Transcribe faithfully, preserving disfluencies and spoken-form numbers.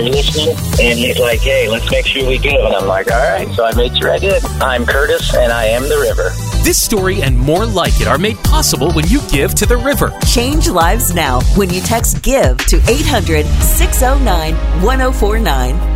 listening, and he's like, hey, let's make sure we give. And I'm like, all right. So I made sure I did. I'm Curtis, and I am the river. This story and more like it are made possible when you give to the river. Change lives now when you text GIVE to eight hundred, six oh nine, one oh four nine.